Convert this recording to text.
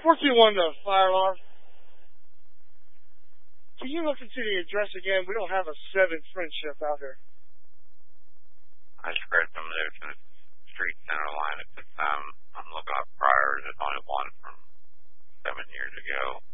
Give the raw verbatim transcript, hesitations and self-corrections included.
four two one, the fire alarm. Can you look into the address again? We don't have a seven friendship out here. I spread some news in the street center line at the time. I'm looking up prior. There's only one from seven years ago.